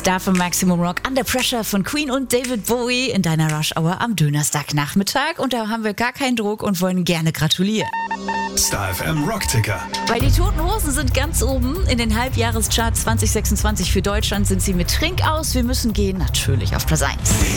Davon Maximum Rock, Under Pressure von Queen und David Bowie in deiner Rush Hour am Donnerstagnachmittag. Und da haben wir gar keinen Druck und wollen gerne gratulieren. Star FM Rockticker. Weil die Toten Hosen sind ganz oben in den Halbjahrescharts 2026 für Deutschland, sind sie mit Trink aus. Wir müssen gehen natürlich auf Platz 1.